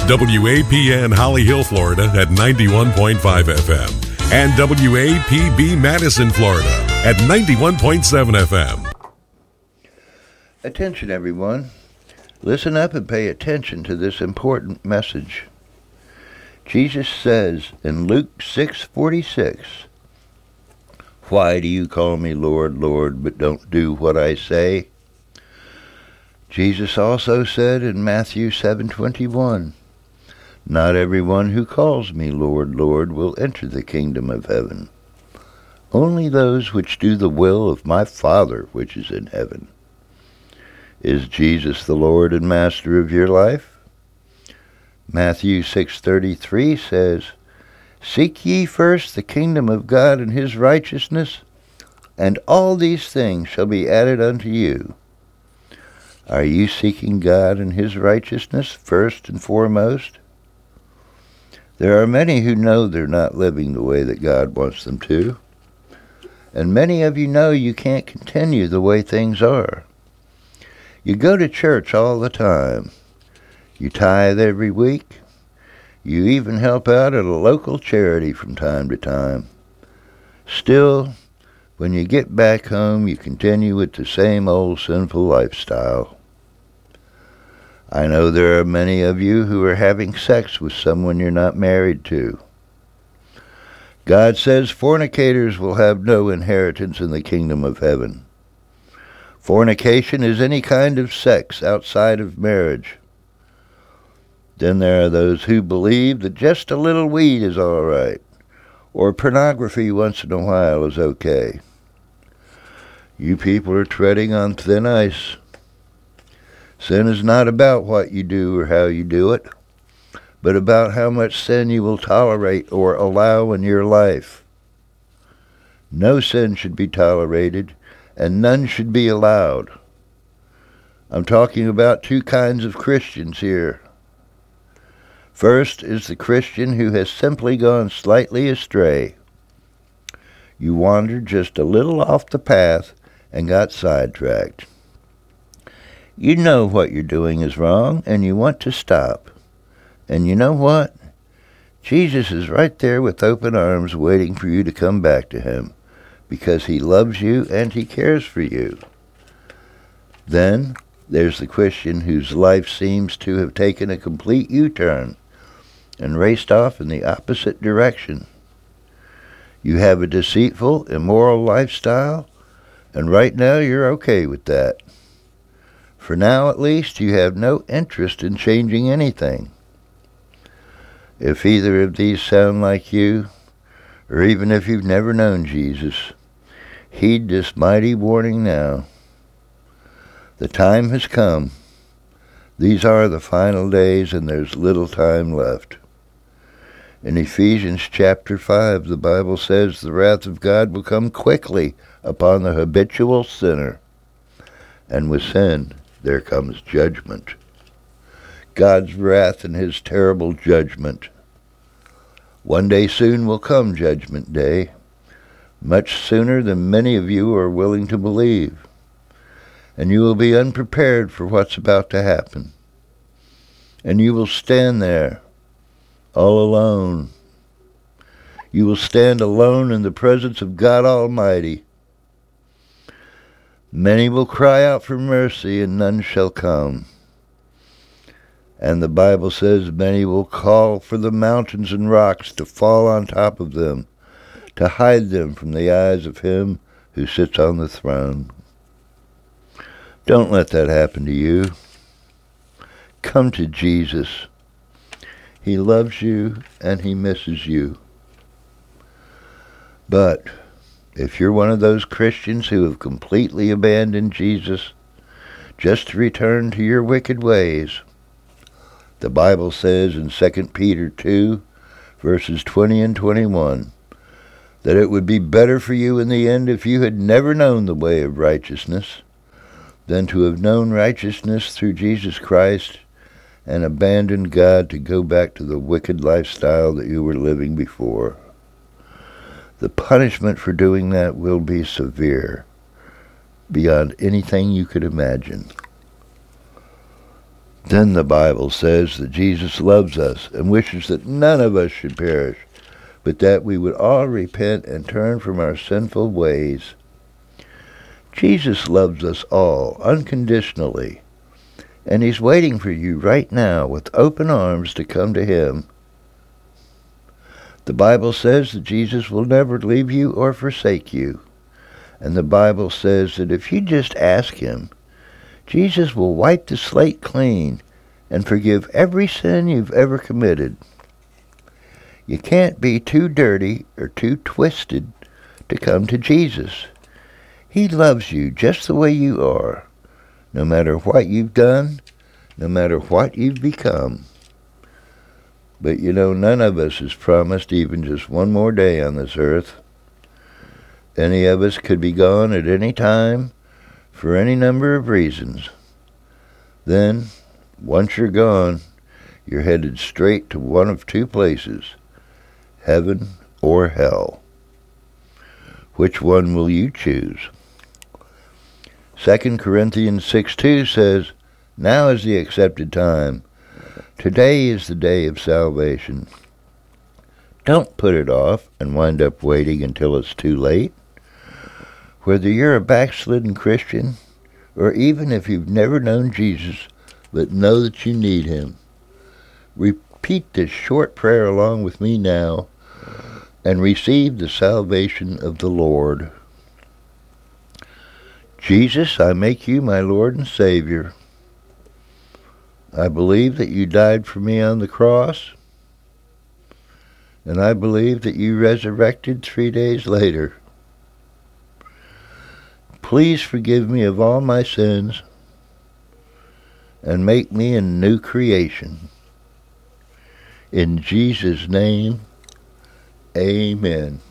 WAPN Holly Hill, Florida at 91.5 FM and WAPB Madison, Florida at 91.7 FM. Attention, everyone. Listen up and pay attention to this important message. Jesus says in Luke 6:46, "Why do you call me Lord, Lord, but don't do what I say?" Jesus also said in Matthew 7:21, "Not everyone who calls me Lord, Lord will enter the kingdom of heaven. Only those which do the will of my Father which is in heaven." Is Jesus the Lord and Master of your life? Matthew 6:33 says, "Seek ye first the kingdom of God and his righteousness, and all these things shall be added unto you." Are you seeking God and his righteousness first and foremost? There are many who know they're not living the way that God wants them to. And many of you know you can't continue the way things are. You go to church all the time. You tithe every week. You even help out at a local charity from time to time. Still, when you get back home, you continue with the same old sinful lifestyle. I know there are many of you who are having sex with someone you're not married to. God says fornicators will have no inheritance in the kingdom of heaven. Fornication is any kind of sex outside of marriage. Then there are those who believe that just a little weed is all right, or pornography once in a while is okay. You people are treading on thin ice. Sin is not about what you do or how you do it, but about how much sin you will tolerate or allow in your life. No sin should be tolerated, and none should be allowed. I'm talking about two kinds of Christians here. First is the Christian who has simply gone slightly astray. You wandered just a little off the path and got sidetracked. You know what you're doing is wrong, and you want to stop. And you know what? Jesus is right there with open arms waiting for you to come back to him, because he loves you and he cares for you. Then there's the Christian whose life seems to have taken a complete U-turn and raced off in the opposite direction. You have a deceitful, immoral lifestyle, and right now you're okay with that. For now, at least, you have no interest in changing anything. If either of these sound like you, or even if you've never known Jesus, heed this mighty warning now. The time has come. These are the final days, and there's little time left. In Ephesians chapter 5, the Bible says the wrath of God will come quickly upon the habitual sinner. And with sin, there comes judgment. God's wrath and his terrible judgment. One day soon will come Judgment Day, much sooner than many of you are willing to believe. And you will be unprepared for what's about to happen. And you will stand there, all alone. You will stand alone in the presence of God Almighty. Many will cry out for mercy, and none shall come. And the Bible says many will call for the mountains and rocks to fall on top of them, to hide them from the eyes of him who sits on the throne. Don't let that happen to you. Come to Jesus. He loves you and he misses you. But if you're one of those Christians who have completely abandoned Jesus just to return to your wicked ways, the Bible says in 2 Peter 2, verses 20 and 21, that it would be better for you in the end if you had never known the way of righteousness than to have known righteousness through Jesus Christ and abandoned God to go back to the wicked lifestyle that you were living before. The punishment for doing that will be severe, beyond anything you could imagine. Then the Bible says that Jesus loves us and wishes that none of us should perish, but that we would all repent and turn from our sinful ways. Jesus loves us all unconditionally, and He's waiting for you right now with open arms to come to Him. The Bible says that Jesus will never leave you or forsake you. And the Bible says that if you just ask Him, Jesus will wipe the slate clean and forgive every sin you've ever committed. You can't be too dirty or too twisted to come to Jesus. He loves you just the way you are, no matter what you've done, no matter what you've become. But you know, none of us is promised even just one more day on this earth. Any of us could be gone at any time for any number of reasons. Then, once you're gone, you're headed straight to one of two places, heaven or hell. Which one will you choose? 2 Corinthians 6:2 says, "Now is the accepted time. Today is the day of salvation." Don't put it off and wind up waiting until it's too late. Whether you're a backslidden Christian, or even if you've never known Jesus, but know that you need Him, repeat this short prayer along with me now, and receive the salvation of the Lord. Jesus, I make you my Lord and Savior. I believe that you died for me on the cross, and I believe that you resurrected 3 days later. Please forgive me of all my sins and make me a new creation. In Jesus' name, amen.